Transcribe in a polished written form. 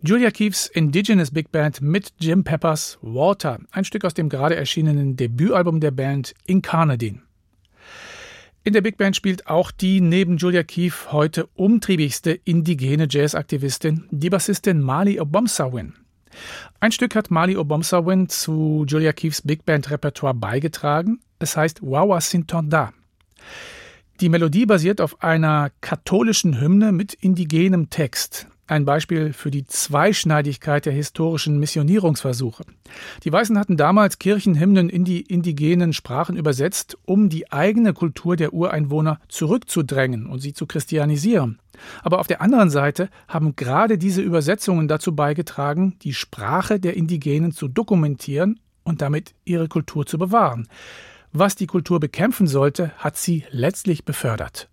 Julia Keefs Indigenous Big Band mit Jim Peppers Water, ein Stück aus dem gerade erschienenen Debütalbum der Band Incarnadine. In der Big Band spielt auch die neben Julia Keef heute umtriebigste indigene Jazzaktivistin, die Bassistin Mali Obomsawin. Ein Stück hat Mali Obomsawin zu Julia Keefs Big Band Repertoire beigetragen. Es heißt Wawa Sintonda. Die Melodie basiert auf einer katholischen Hymne mit indigenem Text. Ein Beispiel für die Zweischneidigkeit der historischen Missionierungsversuche. Die Weißen hatten damals Kirchenhymnen in die indigenen Sprachen übersetzt, um die eigene Kultur der Ureinwohner zurückzudrängen und sie zu christianisieren. Aber auf der anderen Seite haben gerade diese Übersetzungen dazu beigetragen, die Sprache der Indigenen zu dokumentieren und damit ihre Kultur zu bewahren. Was die Kultur bekämpfen sollte, hat sie letztlich befördert.